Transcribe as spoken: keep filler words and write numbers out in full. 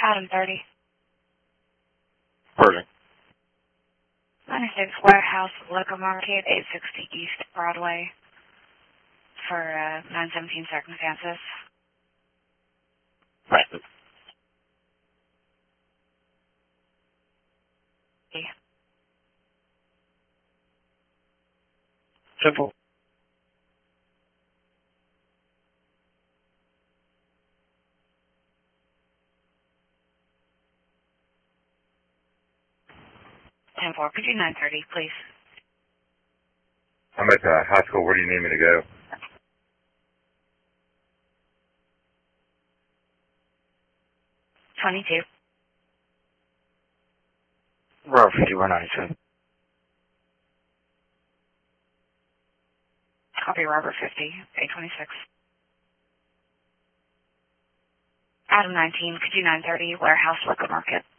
Adam thirty. Pershing. ninety-six Warehouse Local Market, eight sixty East Broadway for uh, nine seventeen circumstances. Right. Simple. ten four, could you nine thirty, please? I'm at the high school. Where do you need me to go? twenty-two. Row fifty-one ninety-seven. Copy, Robert fifty, eight twenty-six. Adam nineteen, could you nine thirty, Warehouse Local Market?